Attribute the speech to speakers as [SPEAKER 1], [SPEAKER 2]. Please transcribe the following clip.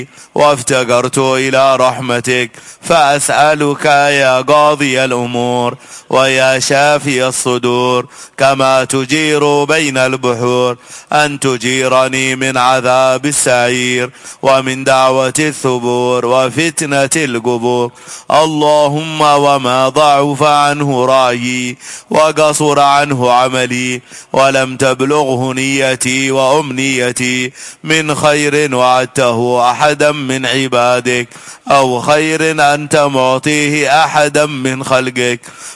[SPEAKER 1] وافتقرت إلى رحمتك، فأسألك يا قاضي الأمور ويا شافي الصدور، كما تجير بين البحور، أن تجيرني من عذاب السعير ومن دعوة الثبور وفتنة القبور. اللهم وما ضعف عنه رأيي وقصر عنه عملي ولم تبلغه نيتي وأمنيتي من خير وعدته أحدا من عبادك، أو خير أنت معطيه أحدا من خلقك،